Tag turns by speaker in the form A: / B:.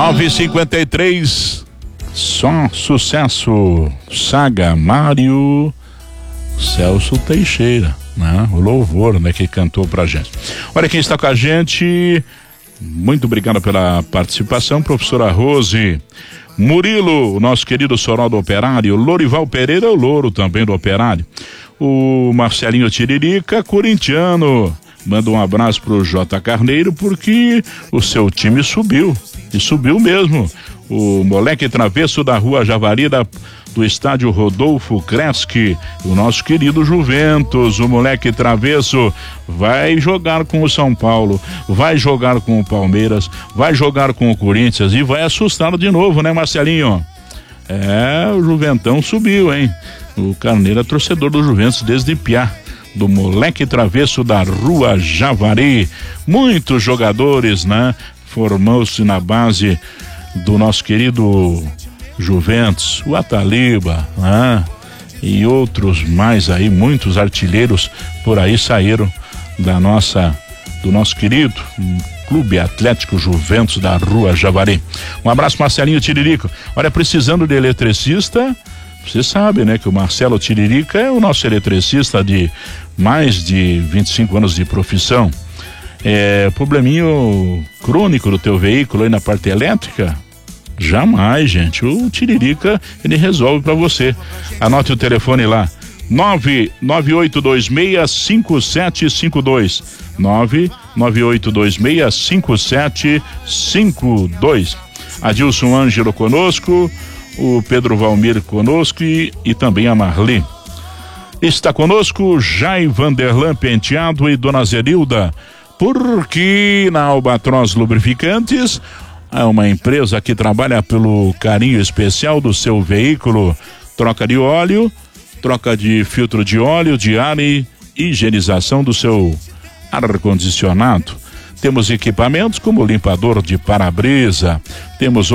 A: 9h53, só sucesso. Saga Mário Celso Teixeira, né? O louvor, né, que cantou pra gente. Olha quem está com a gente. Muito obrigado pela participação, professora Rose. Murilo, o nosso querido Soró do Operário. Lorival Pereira, o Louro também do Operário. O Marcelinho Tiririca, corintiano. Manda um abraço pro J. Carneiro, porque o seu time subiu. E subiu mesmo. O moleque travesso da Rua Javari, do estádio Rodolfo Kreski, o nosso querido Juventus, o moleque travesso vai jogar com o São Paulo, vai jogar com o Palmeiras, vai jogar com o Corinthians e vai assustar de novo, né, Marcelinho? O Juventão subiu, hein? O Carneiro é torcedor do Juventus desde piá, do moleque travesso da Rua Javari. Muitos jogadores, né? Formou-se na base do nosso querido Juventus, o Ataliba, né? E outros mais aí, muitos artilheiros por aí saíram do nosso querido Clube Atlético Juventus da Rua Javari. Um abraço, Marcelinho Tiririca. Olha, precisando de eletricista, você sabe, né, que o Marcelo Tiririca é o nosso eletricista de mais de 25 anos de profissão. Probleminho crônico do teu veículo aí na parte elétrica? Jamais, gente. O Tiririca, ele resolve pra você. Anote o telefone lá: 998265752. 998265752. Adilson Ângelo conosco, o Pedro Valmir conosco e também a Marli. Está conosco Jai Vanderlan Penteado e Dona Zerilda, porque na Albatroz Lubrificantes é uma empresa que trabalha pelo carinho especial do seu veículo. Troca de óleo, troca de filtro de óleo, de ar e higienização do seu ar-condicionado. Temos equipamentos como limpador de para-brisa, temos